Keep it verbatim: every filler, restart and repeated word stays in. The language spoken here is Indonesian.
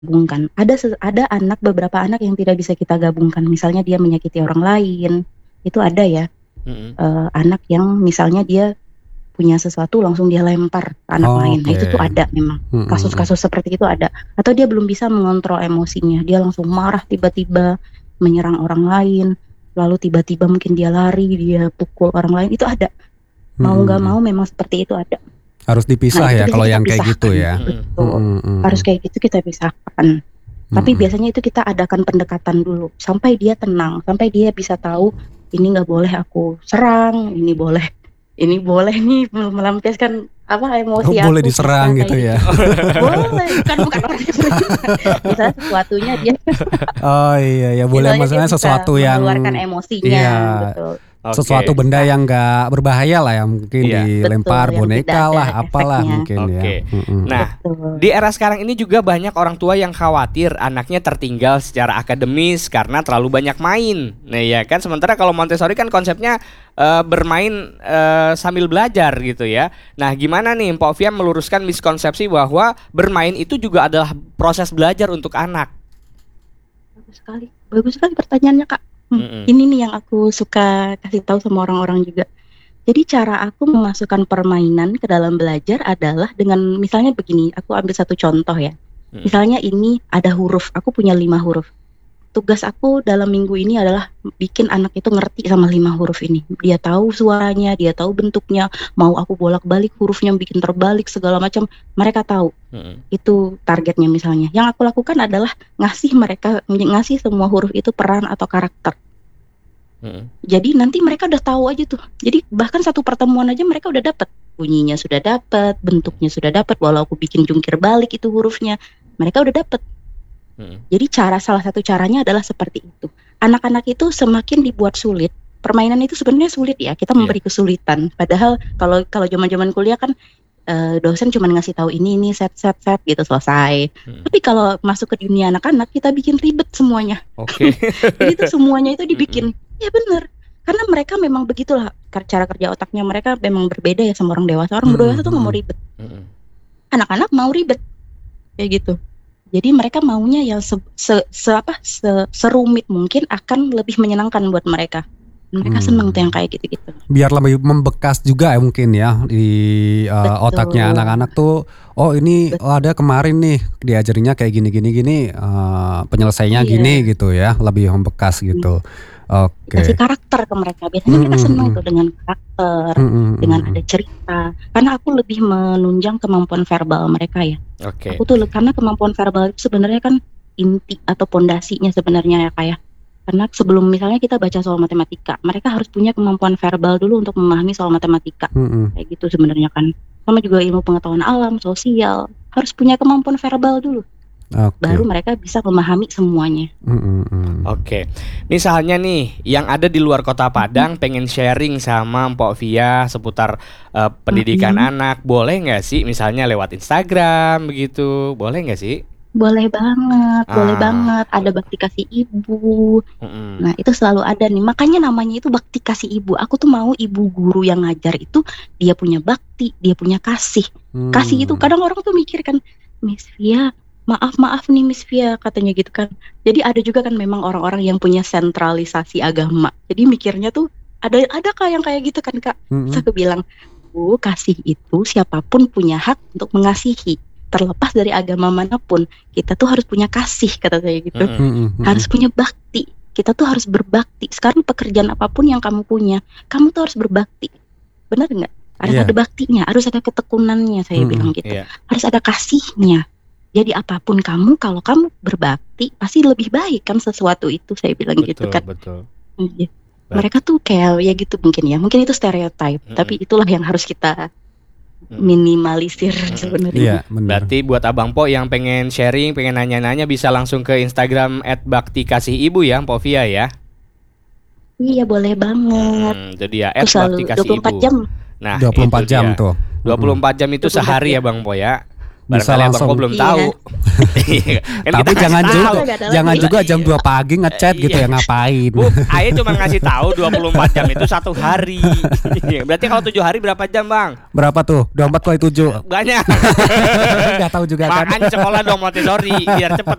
gabungkan. Ada se ada anak beberapa anak yang tidak bisa kita gabungkan, misalnya dia menyakiti orang lain, itu ada ya, Mhm. eee, anak yang misalnya dia punya sesuatu langsung dia lempar ke anak lain. Nah itu tuh Oke. ada memang, Mhm mhm. kasus-kasus seperti itu ada. Atau dia belum bisa mengontrol emosinya, dia langsung marah tiba-tiba, menyerang orang lain, lalu tiba-tiba mungkin dia lari, dia pukul orang lain, itu ada. Mau Mhm nggak mhm. mau memang seperti itu ada. Harus Nah dipisah itu ya biasanya kalau kita yang kayak gitu pisahkan, ya? Mhm. betul, Mhm harus mhm. kayak gitu kita pisahkan. Tapi Mhm. biasanya itu kita adakan pendekatan dulu, sampai dia tenang, sampai dia bisa tahu, ini nggak boleh aku serang, ini boleh ini boleh nih me melampiaskan apa, Oh emosi boleh aku, diserang bisa gitu kayak ya? gitu. Boleh, bukan bukan orang seperti itu, misalnya sesuatunya dia Oh iya iya, boleh misalnya dia maksudnya bisa sesuatu yang mengeluarkan iya, emosinya, betul, sesuatu itu benda bisa. yang nggak berbahaya lah ya, mungkin Iya. dilempar Betul, yang tidak boneka ada lah, apalah efeknya. mungkin ya, Oke. mhm. Nah, di Betul. era sekarang ini juga banyak orang tua yang khawatir anaknya tertinggal secara akademis karena terlalu banyak main. Nah, ya kan sementara kalau Montessori kan konsepnya eee, bermain, eee, sambil belajar gitu ya. Nah, gimana nih Mpok Ovia meluruskan miskonsepsi bahwa bermain itu juga adalah proses belajar untuk anak? Bagus sekali bagus sekali pertanyaannya, Kak. Mmm, Mhm. ini nih yang aku suka kasih tahu sama orang-orang juga. Jadi cara aku memasukkan permainan ke dalam belajar adalah dengan misalnya begini, aku ambil satu contoh ya. Mhm. Misalnya ini ada huruf, aku punya lima huruf. Tugas aku dalam minggu ini adalah bikin anak itu ngerti sama lima huruf ini. Dia tahu suaranya, dia tahu bentuknya, mau aku bolak-balik hurufnya, bikin terbalik segala macam, mereka tahu. Mhm. Itu targetnya misalnya. Yang aku lakukan adalah ngasih mereka ngasih semua huruf itu peran atau karakter. Mhm. Jadi nanti mereka udah tahu aja tuh. Jadi bahkan satu pertemuan aja mereka udah dapet, bunyinya sudah dapet, bentuknya sudah dapet, walau aku bikin jungkir balik itu hurufnya, mereka udah dapet. Mhm. Jadi cara salah satu caranya adalah seperti itu. Anak-anak itu semakin dibuat sulit, permainan itu sebenarnya sulit ya, kita Iya. memberi kesulitan. Padahal kalau kalau zaman-zaman kuliah kan, eee, dosen cuman ngasih tahu ini ini set set set gitu selesai. Mhm. Tapi kalau masuk ke dunia anak-anak kita bikin ribet semuanya. Oke. Jadi itu semuanya itu Mhm. dibikin iya bener, karena mereka memang begitulah ker cara kerja otaknya mereka memang berbeda ya sama orang dewasa. Orang Mhm dewasa tuh nggak mau mhm. ribet. Mhm. Anak-anak mau ribet, kayak gitu. Jadi mereka maunya yang se se se apa, se serumit mungkin akan lebih menyenangkan buat mereka. Mereka seneng tuh yang Mmm. kayak gitu-gitu. Biar lebih membekas juga ya mungkin ya di, eee, otaknya Betul. anak-anak tuh, oh ini Bet oh ada kemarin nih diajarinnya kayak gini gini gini, eee, penyelesaiannya gini Iya. gitu ya, lebih membekas Mmm. gitu. Dikasih Oke. karakter ke mereka, biasanya Mhm mereka seneng mhm. tuh dengan karakter, Mhm dengan mhm. ada cerita. Karena aku lebih menunjang kemampuan verbal mereka ya. Oke. Aku tuh le karena kemampuan verbal itu sebenarnya kan inti atau pondasinya sebenarnya ya, Kak, ya. Karena sebelum misalnya kita baca soal matematika, mereka harus punya kemampuan verbal dulu untuk memahami soal matematika, Mhm. kayak gitu sebenarnya kan. Sama juga ilmu pengetahuan alam, sosial, harus punya kemampuan verbal dulu, baru Oke. mereka bisa memahami semuanya. Mhm mhm. Oke. Misalnya nih yang ada di luar Kota Mhm. Padang pengen sharing sama Mpok Ovia seputar, eee, pendidikan Mhm. anak, boleh nggak sih misalnya lewat Instagram begitu, boleh nggak sih? Boleh banget boleh Ah. banget, ada Bakti Kasih Ibu. Mhm. Nah itu selalu ada nih, makanya namanya itu Bakti Kasih Ibu. Aku tuh mau ibu guru yang ngajar itu dia punya bakti, dia punya kasih. Kasih itu Mmm. kadang orang tuh mikir kan, "Miss Via, maaf maaf nih Miss Via," katanya gitu kan. Jadi ada juga kan memang orang-orang yang punya sentralisasi agama. Jadi mikirnya tuh ada ada Kak yang kayak gitu kan, Kak. Terus Mhm. aku bilang, "Bu, kasih itu siapapun punya hak untuk mengasihi, terlepas dari agama manapun. Kita tuh harus punya kasih," kata saya gitu. Mhm. Mhm "Harus mhm. punya bakti, kita tuh harus berbakti. Sekarang pekerjaan apapun yang kamu punya, kamu tuh harus berbakti." Bener nggak? Harus ada Iya. baktinya, harus ada ketekunannya, saya Mhm. bilang gitu. Iya. Harus ada kasihnya. Jadi apapun kamu, kalau kamu berbakti pasti lebih baik kan sesuatu itu, saya bilang gitu Betul kan. betul. Iya. Bat Mereka tuh kayak ya gitu mungkin ya, mungkin itu stereotype, tapi Mhm. itulah yang harus kita Mhm. minimalisir Mhm. sebenarnya. Iya bener. Berarti buat Abang Po yang pengen sharing, pengen nanya-nanya bisa langsung ke Instagram et bakti kasih ibu ya Mpok Ovia ya? Iya boleh banget. Mhm, itu dia Aku et bakti selalu dua kasih puluh empat ibu. jam. Nah dua puluh itu empat jam dia, tuh. dua puluh Mhm. empat jam itu dua puluh empat sehari ya jam. Bang Po ya? Bisa Barangkali abang langsung. gua belum Iya. tahu. Kan Tapi kita jangan ngasih juga tahu. Nggak ada jangan lagi. juga jam dua pagi ngechat gitu Iya. ya, ngapain. Bu, Aye cuma ngasih tahu dua puluh empat jam itu satu hari. Berarti kalau tujuh hari berapa jam, Bang? Berapa tuh? dua puluh empat kali tujuh. Banyak. Enggak tahu juga kan. Makanya sekolah dong Montessori biar cepet